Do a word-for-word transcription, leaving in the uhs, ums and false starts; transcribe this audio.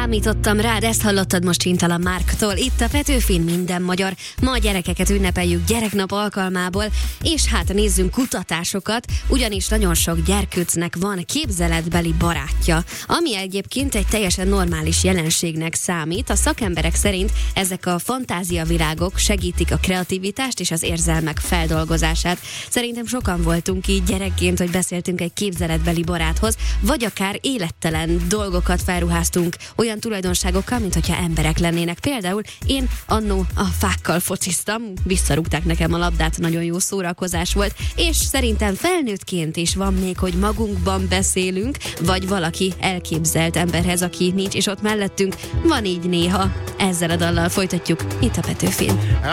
Számítottam rád, ezt hallottad most Csintalan Márktól. Itt a Petőfin minden magyar. Ma a gyerekeket ünnepeljük gyereknap alkalmából, és hát nézzünk kutatásokat, ugyanis nagyon sok gyerkőcnek van képzeletbeli barátja, ami egyébként egy teljesen normális jelenségnek számít. A szakemberek szerint ezek a fantáziavilágok segítik a kreativitást és az érzelmek feldolgozását. Szerintem sokan voltunk így gyerekként, hogy beszéltünk egy képzeletbeli baráthoz, vagy akár élettelen dolgokat felruháztunk olyan tulajdonságokkal, mint hogyha emberek lennének. Például én annó a fákkal fociztam, visszarúgták nekem a labdát, nagyon jó szórakozás volt, és szerintem felnőttként is van még, hogy magunkban beszélünk, vagy valaki elképzelt emberhez, aki nincs, és ott mellettünk. Van így néha. Ezzel a dallal folytatjuk itt a Petőfin.